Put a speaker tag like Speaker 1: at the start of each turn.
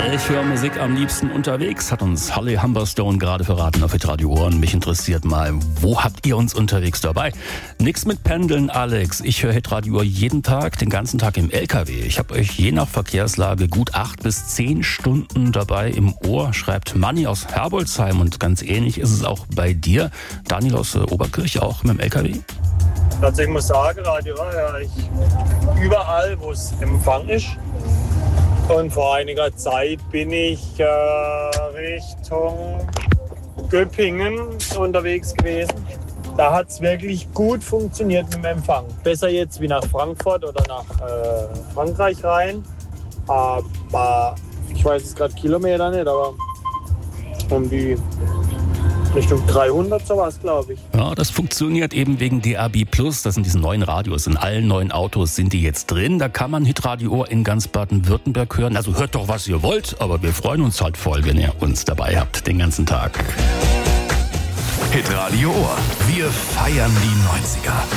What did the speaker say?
Speaker 1: Ich höre Musik am liebsten unterwegs, hat uns Holly Humberstone gerade verraten auf Hitradio Ohren. Mich interessiert mal, wo habt ihr uns unterwegs dabei? Nix mit Pendeln, Alex. Ich höre Hitradio jeden Tag, den ganzen Tag im LKW. Ich habe euch je nach Verkehrslage gut 8 bis 10 Stunden dabei im Ohr, schreibt Manni aus Herbolzheim. Und ganz ähnlich ist es auch bei dir. Daniel aus Oberkirch, auch mit dem LKW?
Speaker 2: Tatsächlich muss ich sagen, Radio höre ich überall, wo es Empfang ist. Und vor einiger Zeit bin ich Richtung Göppingen unterwegs gewesen. Da hat es wirklich gut funktioniert mit dem Empfang. Besser jetzt wie nach Frankfurt oder nach Frankreich rein. Aber ich weiß jetzt gerade Kilometer nicht, aber um die Richtung 300 sowas, glaube ich.
Speaker 1: Ja, das funktioniert eben wegen DAB+. Das sind diese neuen Radios. In allen neuen Autos sind die jetzt drin. Da kann man Hitradio Ohr in ganz Baden-Württemberg hören. Also hört doch, was ihr wollt. Aber wir freuen uns halt voll, wenn ihr uns dabei habt den ganzen Tag.
Speaker 3: Hitradio Ohr. Wir feiern die 90er.